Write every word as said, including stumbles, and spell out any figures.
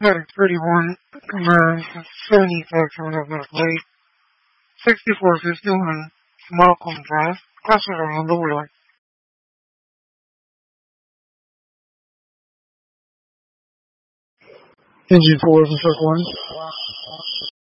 Medic thirty-one, Command seventy-five coming up next late. sixty-four fifty-one, Malcolm Drive, classes around the world. Engine four, Circle one.